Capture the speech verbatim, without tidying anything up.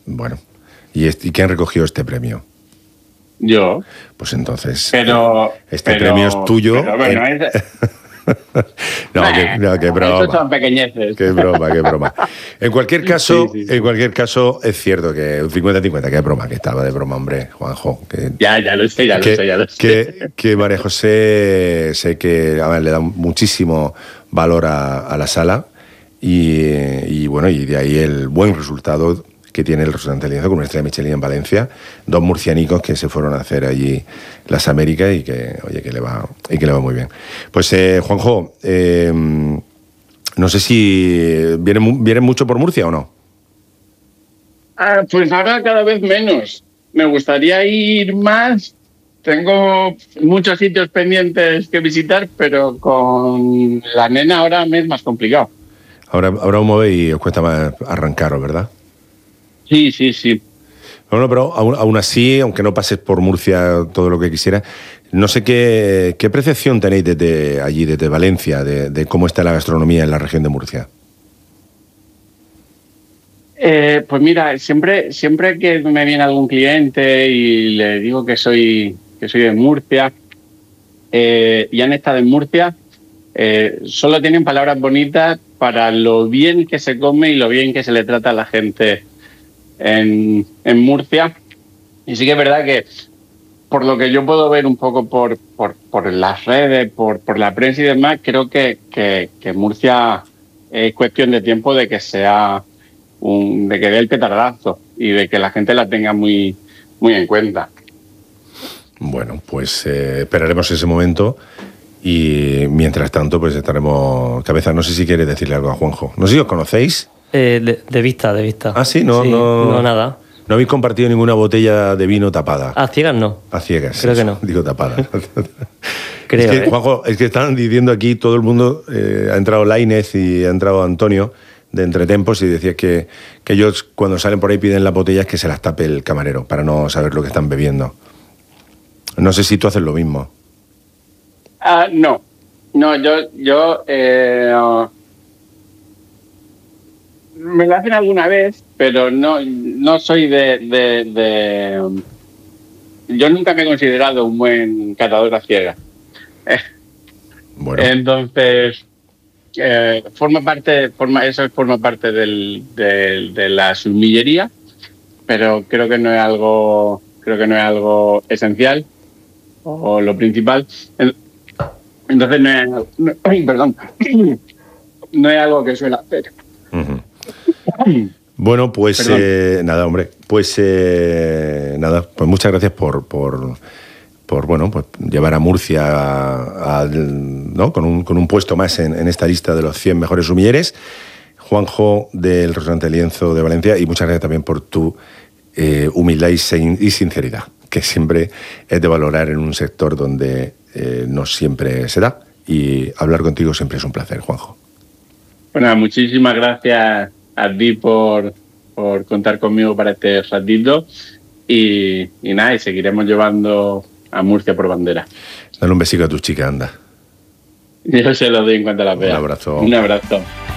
Bueno, ¿y, este, ¿y quién recogió este premio? Yo. Pues entonces, pero, este pero, premio es tuyo. Pero bueno, en... es... no, nah, que, no, qué broma. Estos son pequeñeces. Qué broma, qué broma. En cualquier caso, sí, sí, sí. en cualquier caso, es cierto que un cincuenta cincuenta, qué broma, que estaba de broma, hombre, Juanjo. Que, ya, ya lo sé, ya que, lo sé, ya lo sé. Que, que María José, sé que a ver, le da muchísimo valor a, a la sala y, y bueno, y de ahí el buen resultado que tiene el restaurante Lienzo con una estrella Michelin en Valencia, dos murcianicos que se fueron a hacer allí las Américas y que, oye, que le va, y que le va muy bien. Pues, eh, Juanjo, eh, no sé si vienen viene mucho por Murcia o no. Ah, pues ahora cada vez menos. Me gustaría ir más. Tengo muchos sitios pendientes que visitar, pero con la nena ahora me es más complicado. Ahora, ahora os movéis y os cuesta más arrancaros, ¿verdad? Sí, sí, sí. Bueno, pero aún, aún así, aunque no pases por Murcia todo lo que quisieras, no sé qué, qué percepción tenéis desde allí, desde Valencia, de, de cómo está la gastronomía en la región de Murcia. Eh, pues mira, siempre, siempre que me viene algún cliente y le digo que soy, que soy de Murcia eh, y han estado en Murcia, eh, solo tienen palabras bonitas para lo bien que se come y lo bien que se le trata a la gente en, en Murcia. Y sí que es verdad que por lo que yo puedo ver un poco por, por, por las redes, por, por la prensa y demás, creo que, que, que Murcia es cuestión de tiempo de que sea un, de que dé el petardazo y de que la gente la tenga muy, muy en cuenta. Bueno, pues eh, esperaremos ese momento y mientras tanto pues estaremos... Cabeza, no sé si quieres decirle algo a Juanjo. No sé si os conocéis. Eh, de, de vista, de vista. Ah, sí, no, sí, no, no, nada. No habéis compartido ninguna botella de vino tapada. A ciegas no. A ciegas. Creo eso, que no. Digo tapada. Creo, es que, ¿eh? Juanjo, es que están diciendo aquí todo el mundo, eh, ha entrado Lainez y ha entrado Antonio de Entretempos y decía que, que ellos cuando salen por ahí piden las botellas que se las tape el camarero para no saber lo que están bebiendo. No sé si tú haces lo mismo. Ah, no. No, yo, yo eh, me lo hacen alguna vez, pero no, no soy de, de, de... Yo nunca me he considerado un buen catador a ciegas. Bueno. Entonces, eh, forma parte, forma, eso forma parte del, del, de la sumillería, pero creo que no es algo, creo que no es algo esencial o lo principal. Entonces no es, no, ay, perdón, no es algo que suele hacer. Uh-huh. Bueno, pues eh, nada, hombre, pues eh, nada, pues muchas gracias por, por, por bueno, pues llevar a Murcia a, a, ¿no? con, un, con un puesto más en, en esta lista de los cien mejores sumilleres. Juanjo del restaurante Lienzo de Valencia, y muchas gracias también por tu eh, humildad y, sin, y sinceridad, que siempre es de valorar en un sector donde eh, no siempre se da, y hablar contigo siempre es un placer, Juanjo. Bueno, muchísimas gracias a ti por, por contar conmigo para este ratito y, y nada, y seguiremos llevando a Murcia por bandera. Dale un besito a tu chica, anda. Yo se lo doy en cuanto la vea. Un abrazo. Un abrazo.